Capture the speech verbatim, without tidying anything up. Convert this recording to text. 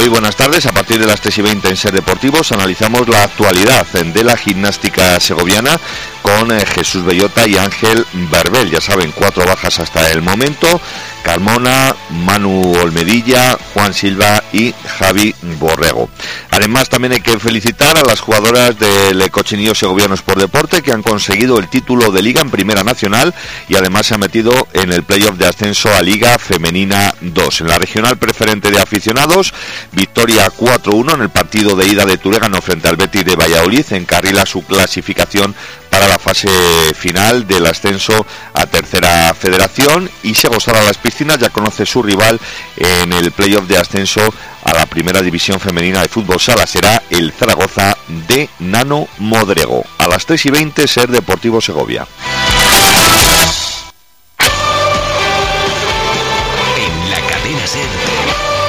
Muy buenas tardes. A partir de las tres y veinte en Ser Deportivos analizamos la actualidad de la gimnástica segoviana con eh, Jesús Bellota y Ángel Berbel. Ya saben, cuatro bajas hasta el momento: Carmona, Manu Olmedilla, Juan Silva y Javi Borrego. Además, también hay que felicitar a las jugadoras del Cochinillo Segoviano Sport Deporte, que han conseguido el título de Liga en Primera Nacional y además se han metido en el playoff de ascenso a Liga Femenina dos. En la regional preferente de aficionados, victoria cuatro uno en el partido de ida de Turegano frente al Betis de Valladolid, encarrila su clasificación para la fase final del ascenso a Tercera Federación, y Segosala Las Piscinas ya conoce su rival en el playoff de ascenso a la Primera División Femenina de Fútbol Sala. Será el Zaragoza de Nano Modrego. A las tres y veinte, Ser Deportivo Segovia. En la cadena Ser,